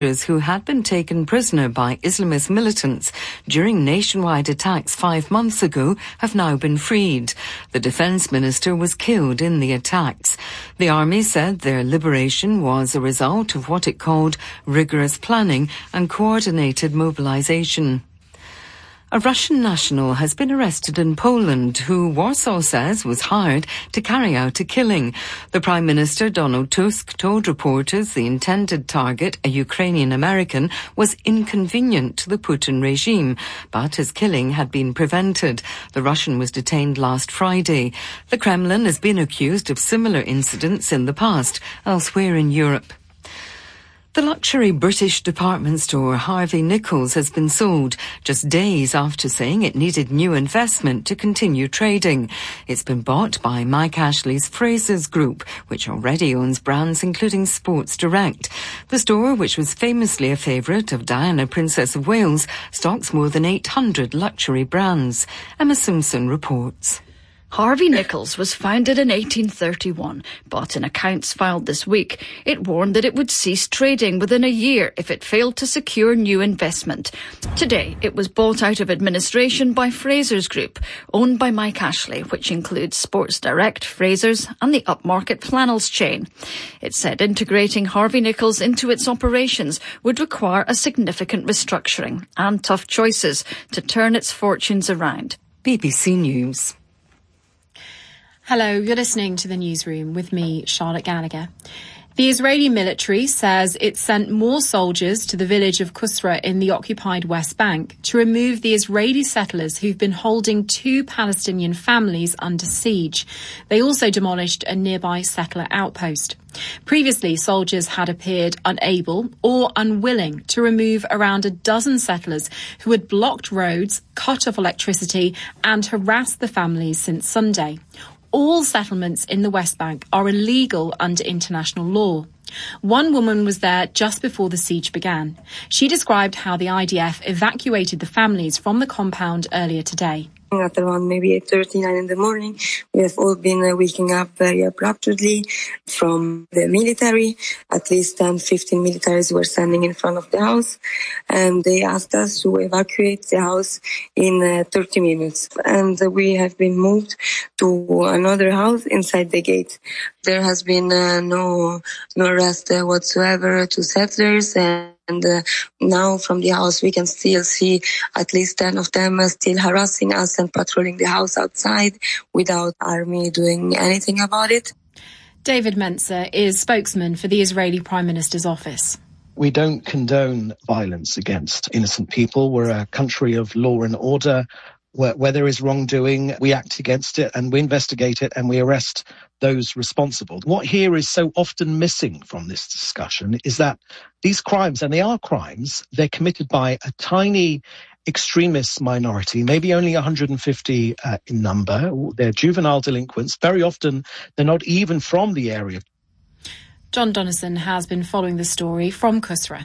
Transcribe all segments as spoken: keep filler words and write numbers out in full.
who had been taken prisoner by Islamist militants during nationwide attacks five months ago have now been freed. The defence minister was killed in the attacks. The army said their liberation was a result of what it called rigorous planning and coordinated mobilisation. A Russian national has been arrested in Poland who Warsaw says was hired to carry out a killing. The Prime Minister, Donald Tusk, told reporters the intended target, a Ukrainian American, was inconvenient to the Putin regime, but his killing had been prevented. The Russian was detained last Friday. The Kremlin has been accused of similar incidents in the past, elsewhere in Europe. The luxury British department store Harvey Nichols has been sold just days after saying it needed new investment to continue trading. It's been bought by Mike Ashley's Frasers Group, which already owns brands including Sports Direct. The store, which was famously a favourite of Diana, Princess of Wales, stocks more than eight hundred luxury brands. Emma Simpson reports. Harvey Nichols was founded in eighteen thirty-one, but in accounts filed this week, it warned that it would cease trading within a year if it failed to secure new investment. Today, it was bought out of administration by Frasers Group, owned by Mike Ashley, which includes Sports Direct, Frasers and the upmarket flannels chain. It said integrating Harvey Nichols into its operations would require a significant restructuring and tough choices to turn its fortunes around. B B C News. Hello, you're listening to the newsroom with me, Charlotte Gallagher. The Israeli military says it sent more soldiers to the village of Qusra in the occupied West Bank to remove the Israeli settlers who've been holding two Palestinian families under siege. They also demolished a nearby settler outpost. Previously, soldiers had appeared unable or unwilling to remove around a dozen settlers who had blocked roads, cut off electricity and harassed the families since Sunday. All settlements in the West Bank are illegal under international law. One woman was there just before the siege began. She described how the I D F evacuated the families from the compound earlier today. At around maybe eight thirty, nine in the morning, we have all been uh, waking up very abruptly from the military. At least ten, fifteen militaries were standing in front of the house, and they asked us to evacuate the house in uh, thirty minutes. And uh, we have been moved to another house inside the gate. There has been uh, no no arrest uh, whatsoever to settlers, and And uh, now from the house we can still see at least ten of them uh, still harassing us and patrolling the house outside without army doing anything about it. David Menzer is spokesman for the Israeli Prime Minister's office. We don't condone violence against innocent people. We're a country of law and order. Where, where there is wrongdoing, we act against it and we investigate it and we arrest those responsible. What here is so often missing from this discussion is that these crimes, and they are crimes, they're committed by a tiny extremist minority, maybe only one hundred fifty uh, in number. They're juvenile delinquents. Very often, they're not even from the area. John Donnison has been following the story from Qusra.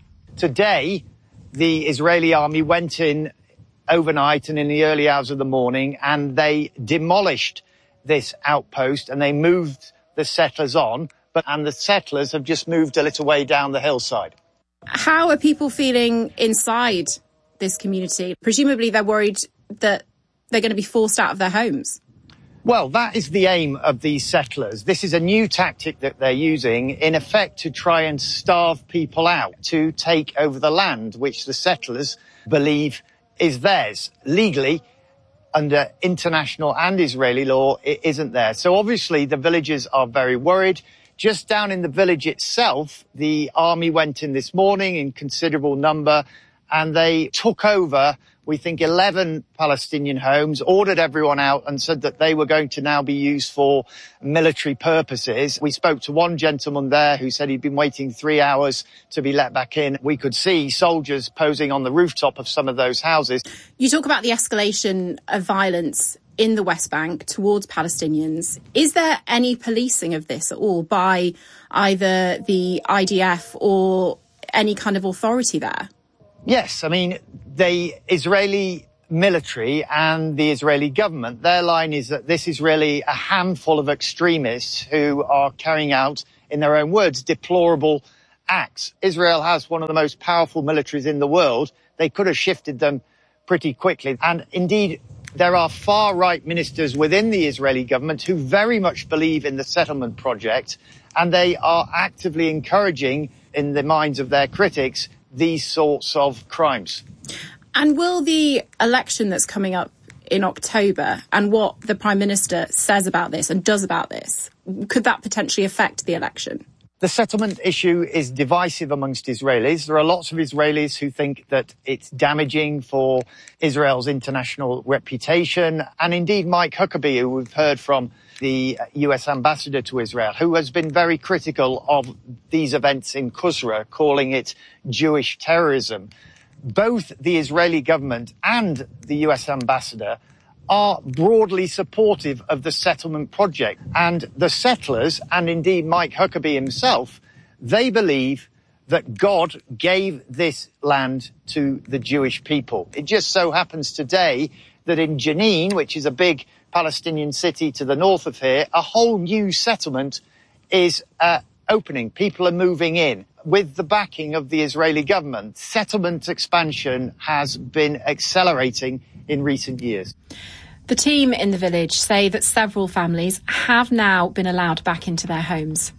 Today, the Israeli army went in overnight and in the early hours of the morning, and they demolished this outpost and they moved the settlers on, but and the settlers have just moved a little way down the hillside. How are people feeling inside this community? Presumably they're worried that they're going to be forced out of their homes. Well, that is the aim of these settlers. This is a new tactic that they're using, in effect, to try and starve people out, to take over the land, which the settlers believe is theirs. Legally, under international and Israeli law, it isn't there. So obviously the villagers are very worried. Just down in the village itself, the army went in this morning in considerable number and they took over, we think, eleven Palestinian homes, ordered everyone out and said that they were going to now be used for military purposes. We spoke to one gentleman there who said he'd been waiting three hours to be let back in. We could see soldiers posing on the rooftop of some of those houses. You talk about the escalation of violence in the West Bank towards Palestinians. Is there any policing of this at all by either the I D F or any kind of authority there? Yes, I mean, the Israeli military and the Israeli government, their line is that this is really a handful of extremists who are carrying out, in their own words, deplorable acts. Israel has one of the most powerful militaries in the world. They could have shifted them pretty quickly. And indeed, there are far-right ministers within the Israeli government who very much believe in the settlement project, and they are actively encouraging, in the minds of their critics, these sorts of crimes. And will the election that's coming up in October and what the Prime Minister says about this and does about this, could that potentially affect the election? The settlement issue is divisive amongst Israelis. There are lots of Israelis who think that it's damaging for Israel's international reputation. And indeed, Mike Huckabee, who we've heard from, the U S ambassador to Israel, who has been very critical of these events in Qusra, calling it Jewish terrorism. Both the Israeli government and the U S ambassador are broadly supportive of the settlement project. And the settlers, and indeed Mike Huckabee himself, they believe that God gave this land to the Jewish people. It just so happens today that in Jenin, which is a big Palestinian city to the north of here, a whole new settlement is uh, opening. People are moving in. With the backing of the Israeli government, settlement expansion has been accelerating in recent years. The team in the village say that several families have now been allowed back into their homes.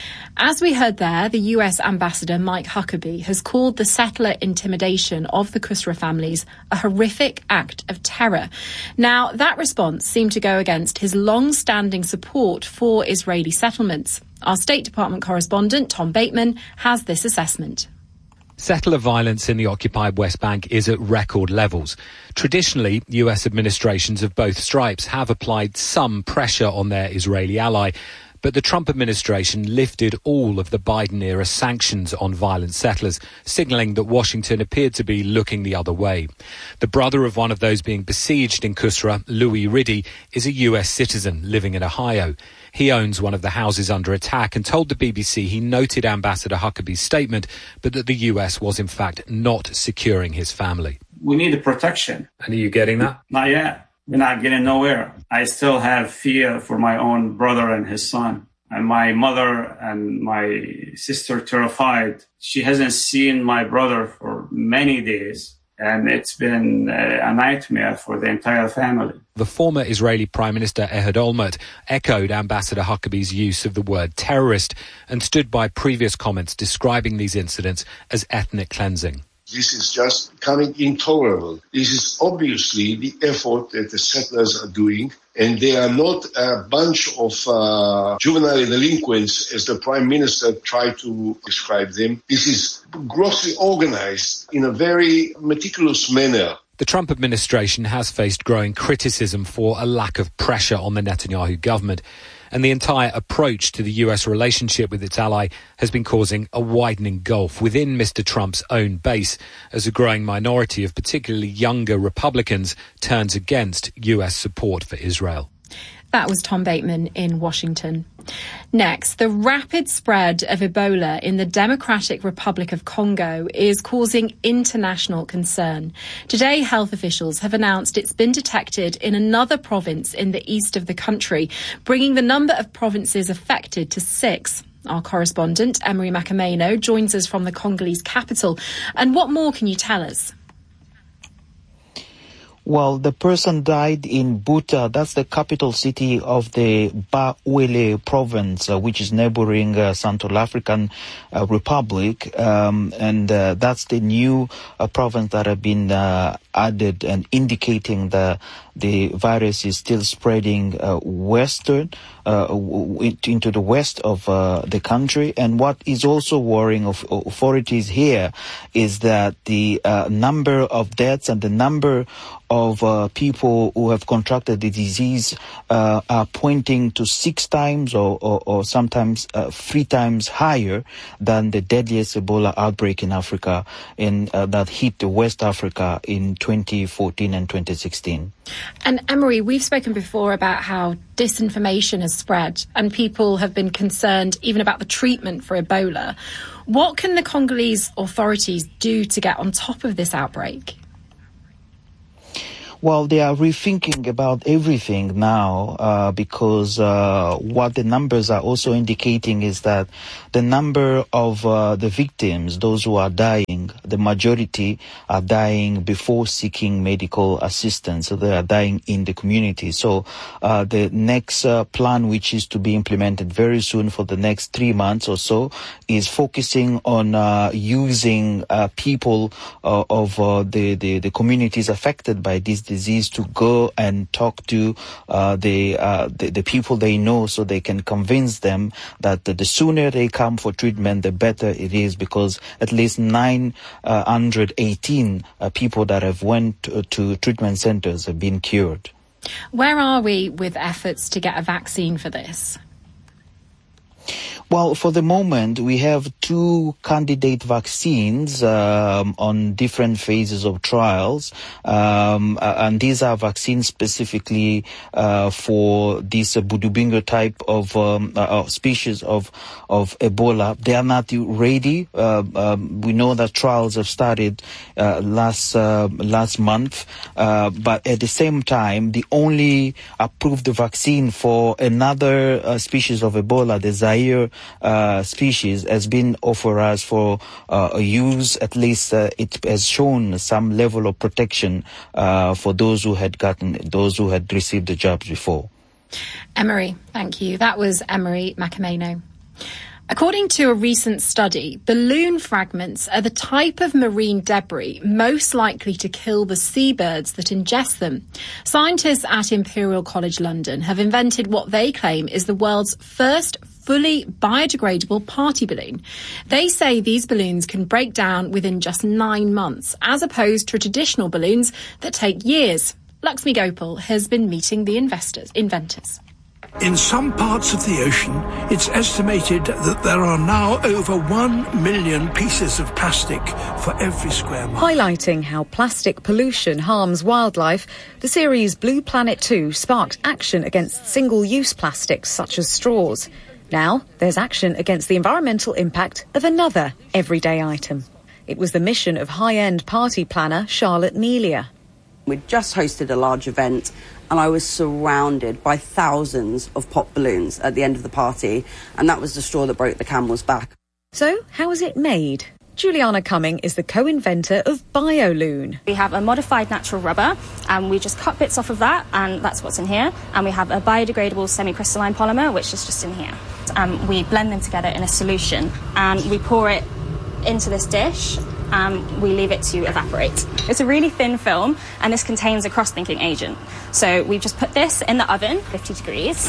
As we heard there, the U S ambassador Mike Huckabee has called the settler intimidation of the Qusra families a horrific act of terror. Now, that response seemed to go against his long-standing support for Israeli settlements. Our State Department correspondent, Tom Bateman, has this assessment. Settler violence in the occupied West Bank is at record levels. Traditionally, U S administrations of both stripes have applied some pressure on their Israeli ally, but the Trump administration lifted all of the Biden-era sanctions on violent settlers, signalling that Washington appeared to be looking the other way. The brother of one of those being besieged in Qusra, Louis Riddy, is a U S citizen living in Ohio. He owns one of the houses under attack and told the B B C he noted Ambassador Huckabee's statement, but that the U S was in fact not securing his family. We need the protection. And are you getting that? Not yet. We're not getting nowhere. I still have fear for my own brother and his son. And my mother and my sister terrified. She hasn't seen my brother for many days. And it's been a nightmare for the entire family. The former Israeli Prime Minister Ehud Olmert echoed Ambassador Huckabee's use of the word terrorist and stood by previous comments describing these incidents as ethnic cleansing. This is just becoming intolerable. This is obviously the effort that the settlers are doing, and they are not a bunch of uh, juvenile delinquents, as the Prime Minister tried to describe them. This is grossly organized in a very meticulous manner. The Trump administration has faced growing criticism for a lack of pressure on the Netanyahu government, and the entire approach to the U S relationship with its ally has been causing a widening gulf within Mister Trump's own base as a growing minority of particularly younger Republicans turns against U S support for Israel. That was Tom Bateman in Washington. Next, the rapid spread of Ebola in the Democratic Republic of Congo is causing international concern. Today, health officials have announced it's been detected in another province in the east of the country, bringing the number of provinces affected to six. Our correspondent, Emery Makameno, joins us from the Congolese capital. And what more can you tell us? Well, the person died in Buta, that's the capital city of the Bawele province, uh, which is neighboring uh, Central African uh, Republic. Um, and uh, that's the new uh, province that have been uh, added and indicating the the virus is still spreading uh, western uh, into the west of uh, the country. And what is also worrying of authorities here is that the uh, number of deaths and the number of uh, people who have contracted the disease uh, are pointing to six times or, or, or sometimes uh, three times higher than the deadliest Ebola outbreak in Africa in uh, that hit the West Africa in twenty fourteen and twenty sixteen. And Emery, we've spoken before about how disinformation has spread and people have been concerned even about the treatment for Ebola. What can the Congolese authorities do to get on top of this outbreak? Well, they are rethinking about everything now uh, because uh, what the numbers are also indicating is that the number of uh, the victims, those who are dying, the majority are dying before seeking medical assistance. So they are dying in the community. So uh, the next uh, plan, which is to be implemented very soon for the next three months or so, is focusing on uh, using uh, people uh, of uh, the, the, the communities affected by this disease to go and talk to uh, the, uh, the the people they know, so they can convince them that the sooner they come for treatment, the better it is, because at least nine hundred eighteen uh, people that have went to, to treatment centers have been cured. Where are we with efforts to get a vaccine for this? Well, for the moment, we have two candidate vaccines um, on different phases of trials, um, and these are vaccines specifically uh, for this uh, Budubingo type of um, uh, species of of Ebola. They are not ready. Uh, um, we know that trials have started uh, last uh, last month, uh, but at the same time, the only approved vaccine for another uh, species of Ebola, the Zaire Uh, species, has been authorized for uh, use. At least uh, it has shown some level of protection uh, for those who had gotten, those who had received the jabs before. Emery, thank you. That was Emery Macameno. According to a recent study, balloon fragments are the type of marine debris most likely to kill the seabirds that ingest them. Scientists at Imperial College London have invented what they claim is the world's first fully biodegradable party balloon. They say these balloons can break down within just nine months, as opposed to traditional balloons that take years. Laxmi Gopal has been meeting the investors, inventors. In some parts of the ocean, it's estimated that there are now over one million pieces of plastic for every square mile. Highlighting how plastic pollution harms wildlife, the series Blue Planet two sparked action against single-use plastics such as straws. Now, there's action against the environmental impact of another everyday item. It was the mission of high-end party planner Charlotte Melia. We'd just hosted a large event and I was surrounded by thousands of pop balloons at the end of the party, and that was the straw that broke the camel's back. So, how is it made? Juliana Cumming is the co-inventor of BioLoon. We have a modified natural rubber, and we just cut bits off of that, and that's what's in here. And we have a biodegradable semi-crystalline polymer, which is just in here. Um, we blend them together in a solution, and we pour it into this dish. Um, we leave it to evaporate. It's a really thin film, and this contains a cross-linking agent. So we just put this in the oven, fifty degrees,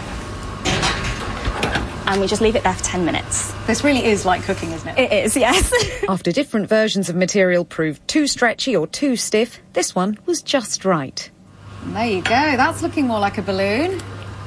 and we just leave it there for ten minutes. This really is like cooking, isn't it? It is, yes. After different versions of material proved too stretchy or too stiff, this one was just right. There you go. That's looking more like a balloon.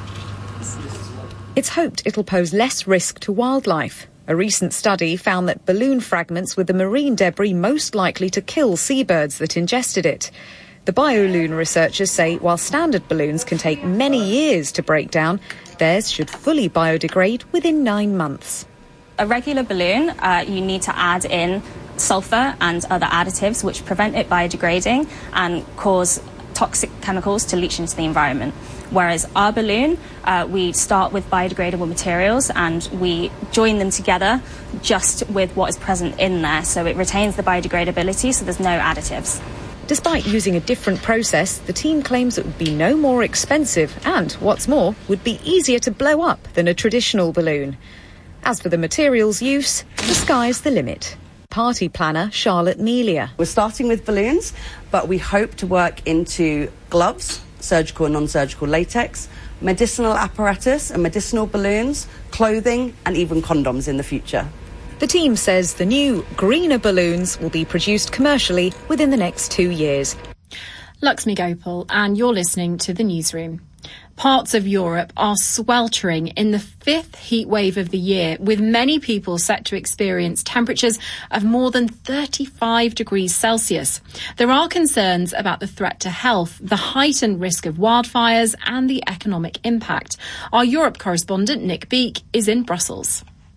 It's hoped it'll pose less risk to wildlife. A recent study found that balloon fragments were the marine debris most likely to kill seabirds that ingested it. The BioLoon researchers say while standard balloons can take many years to break down, theirs should fully biodegrade within nine months. A regular balloon, uh, you need to add in sulfur and other additives which prevent it biodegrading and cause toxic chemicals to leach into the environment. Whereas our balloon, uh, we start with biodegradable materials and we join them together just with what is present in there. So it retains the biodegradability, so there's no additives. Despite using a different process, the team claims it would be no more expensive and, what's more, would be easier to blow up than a traditional balloon. As for the materials use, the sky's the limit. Party planner Charlotte Melia. We're starting with balloons, but we hope to work into gloves, surgical and non-surgical latex, medicinal apparatus and medicinal balloons, clothing and even condoms in the future. The team says the new, greener balloons will be produced commercially within the next two years. Laxmi Gopal, and you're listening to The Newsroom. Parts of Europe are sweltering in the fifth heat wave of the year, with many people set to experience temperatures of more than thirty-five degrees Celsius. There are concerns about the threat to health, the heightened risk of wildfires and the economic impact. Our Europe correspondent Nick Beake is in Brussels.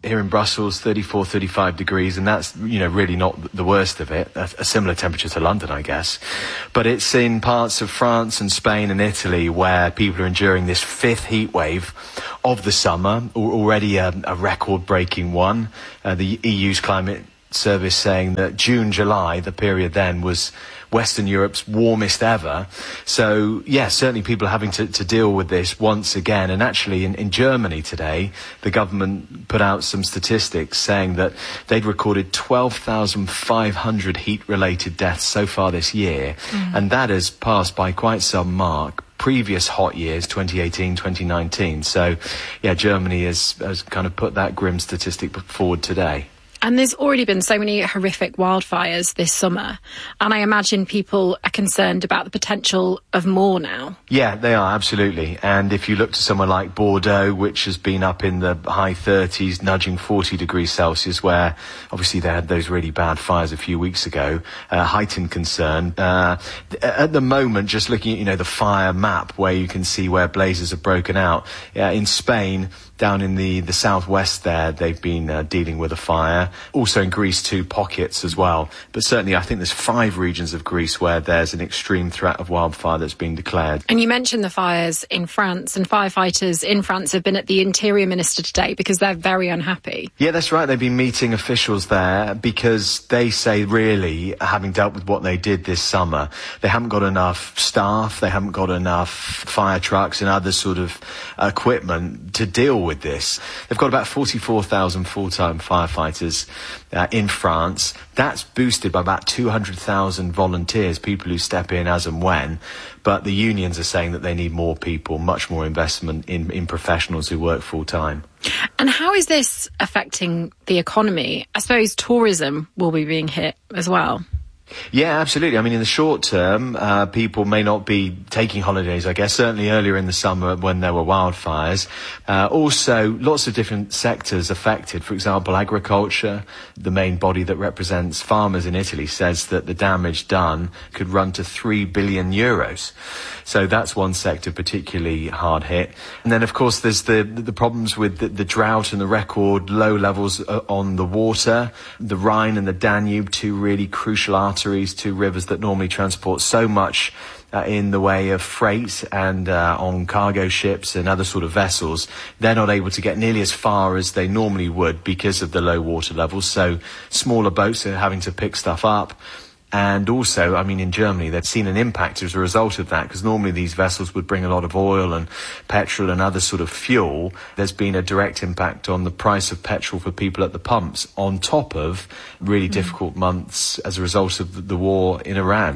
here in Brussels, thirty-four, thirty-five degrees, and that's, you know, really not the worst of it. A, a similar temperature to London, I guess. But it's in parts of France and Spain and Italy where people are enduring this fifth heat wave of the summer, already a, a record-breaking one. Uh, the E U's climate service saying that June, July, the period then, was Western Europe's warmest ever. So, yeah, certainly people are having to, to deal with this once again. And actually, in, in Germany today, the government put out some statistics saying that they'd recorded twelve thousand five hundred heat-related deaths so far this year. Mm. And that has passed by quite some mark previous hot years, twenty eighteen, twenty nineteen. So, yeah, Germany has, has kind of put that grim statistic forward today. And there's already been so many horrific wildfires this summer. And I imagine people are concerned about the potential of more now. Yeah, they are, absolutely. And if you look to somewhere like Bordeaux, which has been up in the high thirties, nudging forty degrees Celsius, where obviously they had those really bad fires a few weeks ago, uh, heightened concern. Uh, at the moment, just looking at, you know, the fire map where you can see where blazes have broken out, uh, in Spain, down in the, the southwest there, they've been uh, dealing with a fire. Also in Greece, too, pockets as well. But certainly I think there's five regions of Greece where there's an extreme threat of wildfire that's been declared. And you mentioned the fires in France, and firefighters in France have been at the Interior Minister today because they're very unhappy. Yeah, that's right. They've been meeting officials there because they say, really, having dealt with what they did this summer, they haven't got enough staff, they haven't got enough fire trucks and other sort of equipment to deal with this. They've got about forty-four thousand full-time firefighters uh, in France. That's boosted by about two hundred thousand volunteers, people who step in as and when. But the unions are saying that they need more people, much more investment in, in professionals who work full-time. And how is this affecting the economy? I suppose tourism will be being hit as well. Yeah, absolutely. I mean, in the short term, uh, people may not be taking holidays, I guess, certainly earlier in the summer when there were wildfires. Uh, also, lots of different sectors affected. For example, agriculture, the main body that represents farmers in Italy, says that the damage done could run to three billion euros. So that's one sector particularly hard hit. And then, of course, there's the, the problems with the, the drought and the record low levels on the water. The Rhine and the Danube, two really crucial arteries, two rivers that normally transport so much uh, in the way of freight and uh, on cargo ships and other sort of vessels. They're not able to get nearly as far as they normally would because of the low water levels. So smaller boats are having to pick stuff up. And also, I mean, in Germany, they've seen an impact as a result of that, because normally these vessels would bring a lot of oil and petrol and other sort of fuel. There's been a direct impact on the price of petrol for people at the pumps, on top of really mm. difficult months as a result of the war in Iran.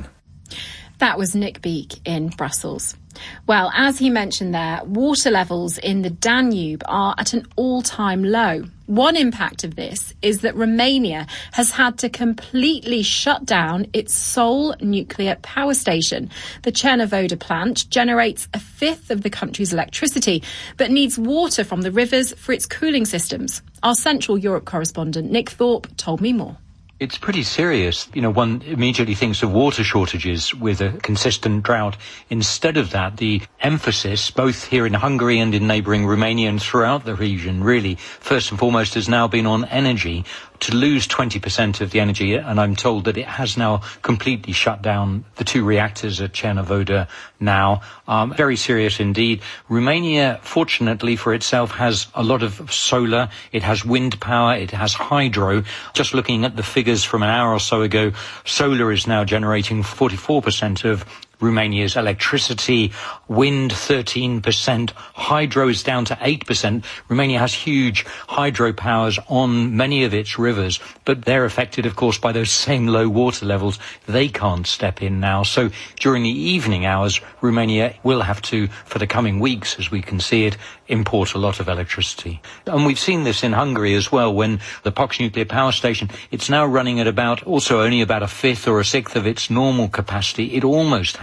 That was Nick Beake in Brussels. Well, as he mentioned there, water levels in the Danube are at an all-time low. One impact of this is that Romania has had to completely shut down its sole nuclear power station. The Cernavodă plant generates a fifth of the country's electricity, but needs water from the rivers for its cooling systems. Our Central Europe correspondent Nick Thorpe told me more. It's pretty serious. You know, one immediately thinks of water shortages with a consistent drought. Instead of that, the emphasis, both here in Hungary and in neighbouring Romania and throughout the region, really, first and foremost, has now been on energy. To lose twenty percent of the energy, and I'm told that it has now completely shut down the two reactors at Cernavodă now. Um, very serious indeed. Romania, fortunately for itself, has a lot of solar. It has wind power. It has hydro. Just looking at the figures from an hour or so ago, solar is now generating forty-four percent of Romania's electricity, wind thirteen percent, hydro is down to eight percent. Romania has huge hydro powers on many of its rivers, but they're affected, of course, by those same low water levels. They can't step in now. So during the evening hours, Romania will have to, for the coming weeks, as we can see it, import a lot of electricity. And we've seen this in Hungary as well, when the Paks nuclear power station, it's now running at about, also only about a fifth or a sixth of its normal capacity. It almost has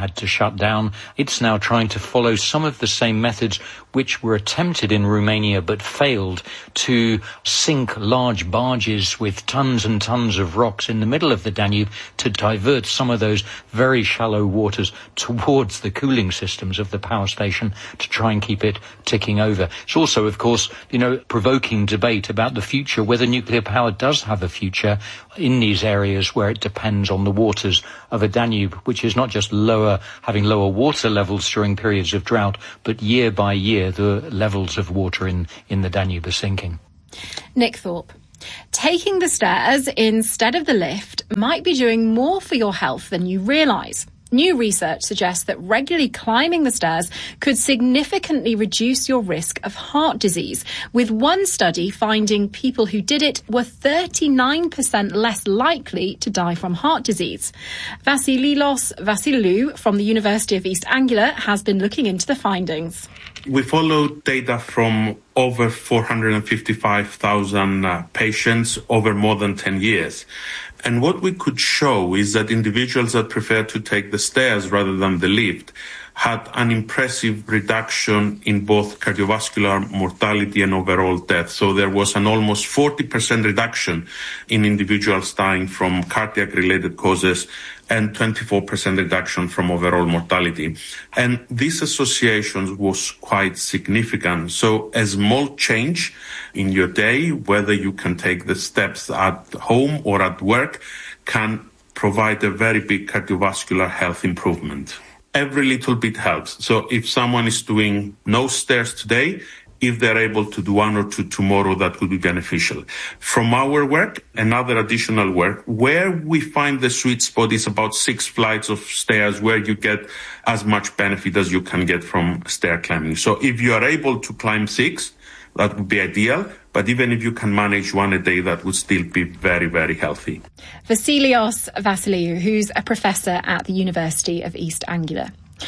had to shut down. It's now trying to follow some of the same methods which were attempted in Romania but failed, to sink large barges with tons and tons of rocks in the middle of the Danube to divert some of those very shallow waters towards the cooling systems of the power station to try and keep it ticking over. It's also, of course, you know, provoking debate about the future, whether nuclear power does have a future in these areas where it depends on the waters of a Danube, which is not just lower, having lower water levels during periods of drought, but year by year the levels of water in, in the Danube are sinking. Nick Thorpe. Taking the stairs instead of the lift might be doing more for your health than you realise. New research suggests that regularly climbing the stairs could significantly reduce your risk of heart disease, with one study finding people who did it were thirty-nine percent less likely to die from heart disease. Vassilios Vassilou from the University of East Anglia has been looking into the findings. We followed data from over four hundred fifty-five thousand uh, patients over more than ten years. And what we could show is that individuals that prefer to take the stairs rather than the lift had an impressive reduction in both cardiovascular mortality and overall death. So there was an almost forty percent reduction in individuals dying from cardiac-related causes and twenty-four percent reduction from overall mortality. And this association was quite significant. So a small change in your day, whether you can take the steps at home or at work, can provide a very big cardiovascular health improvement. Every little bit helps. So if someone is doing no stairs today, if they're able to do one or two tomorrow, that could be beneficial. From our work, another additional work, where we find the sweet spot is about six flights of stairs where you get as much benefit as you can get from stair climbing. So if you are able to climb six, that would be ideal. But even if you can manage one a day, that would still be very, very healthy. Vassilios Vassilou, who's a professor at the University of East Anglia.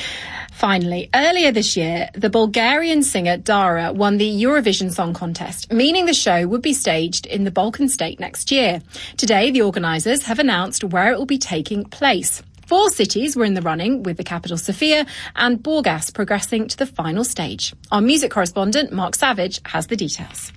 Finally, earlier this year, the Bulgarian singer Dara won the Eurovision Song Contest, meaning the show would be staged in the Balkan state next year. Today, the organisers have announced where it will be taking place. Four cities were in the running, with the capital Sofia and Burgas progressing to the final stage. Our music correspondent, Mark Savage, has the details.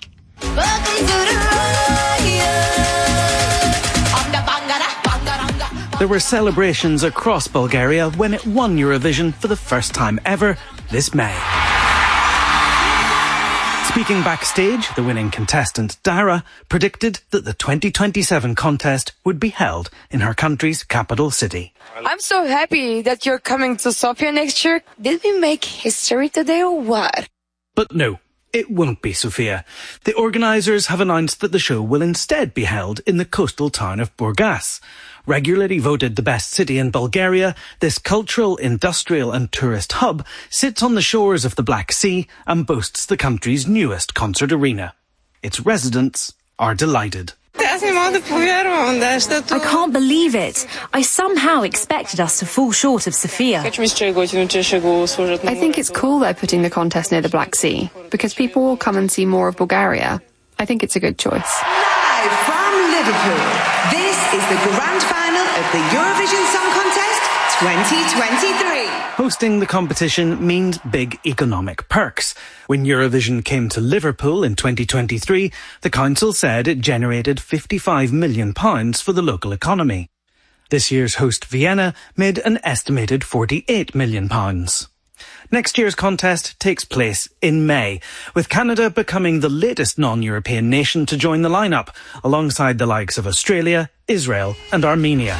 There were celebrations across Bulgaria when it won Eurovision for the first time ever this May. Speaking backstage, the winning contestant Dara predicted that the twenty twenty-seven contest would be held in her country's capital city. I'm so happy that you're coming to Sofia next year. Did we make history today or what? But no, it won't be Sofia. The organisers have announced that the show will instead be held in the coastal town of Burgas. Regularly voted the best city in Bulgaria, this cultural, industrial and tourist hub sits on the shores of the Black Sea and boasts the country's newest concert arena. Its residents are delighted. I can't believe it. I somehow expected us to fall short of Sofia. I think it's cool they're putting the contest near the Black Sea, because people will come and see more of Bulgaria. I think it's a good choice. Live from Liverpool, this is the grand final of the Eurovision Song Contest twenty twenty-three. Hosting the competition means big economic perks. When Eurovision came to Liverpool in twenty twenty-three, the council said it generated fifty-five million pounds for the local economy. This year's host Vienna made an estimated forty-eight million pounds. Next year's contest takes place in May, with Canada becoming the latest non-European nation to join the lineup, alongside the likes of Australia, Israel and Armenia.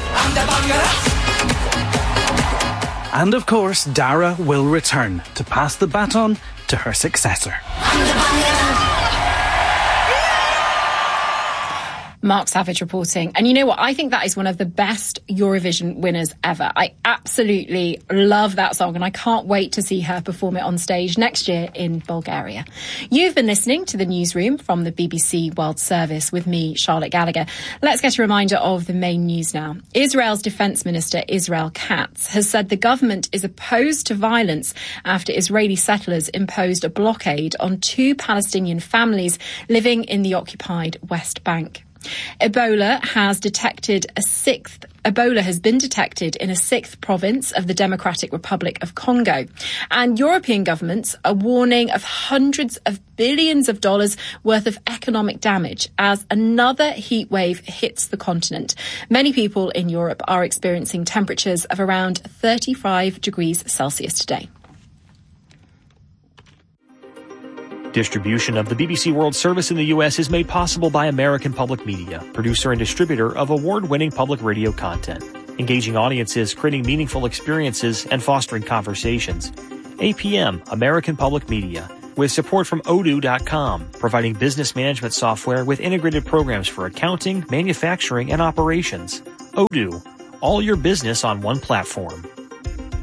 And of course, Dara will return to pass the baton to her successor. Mark Savage reporting. And you know what? I think that is one of the best Eurovision winners ever. I absolutely love that song and I can't wait to see her perform it on stage next year in Bulgaria. You've been listening to the newsroom from the B B C World Service with me, Charlotte Gallagher. Let's get a reminder of the main news now. Israel's Defence Minister Israel Katz has said the government is opposed to violence after Israeli settlers imposed a blockade on two Palestinian families living in the occupied West Bank. Ebola has detected a sixth Ebola has been detected in a sixth province of the Democratic Republic of Congo. And European governments are warning of hundreds of billions of dollars worth of economic damage as another heat wave hits the continent. Many people in Europe are experiencing temperatures of around thirty-five degrees Celsius today. Distribution of the B B C World Service in the U S is made possible by American Public Media, producer and distributor of award-winning public radio content, engaging audiences, creating meaningful experiences, and fostering conversations. A P M, American Public Media, with support from Odoo dot com, providing business management software with integrated programs for accounting, manufacturing, and operations. Odoo, all your business on one platform.